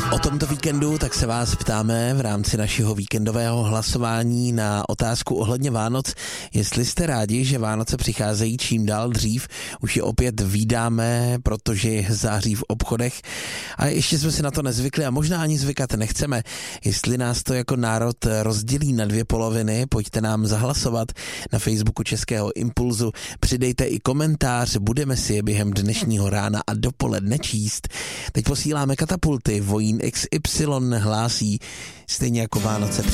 O tomto víkendu tak se vás ptáme v rámci našeho víkendového hlasování na otázku ohledně Vánoc, jestli jste rádi, že Vánoce přicházejí čím dál dřív, už je opět vídáme, protože je září v obchodech a ještě jsme si na to nezvykli a možná ani zvykat nechceme. Jestli nás to jako národ rozdělí na dvě poloviny, pojďte nám zahlasovat na Facebooku Českého Impulzu, přidejte i komentář, budeme si je během dnešního rána a dopoledne číst. Teď posíláme katapulty, Vojín XY hlásí, stejně jako Vánoce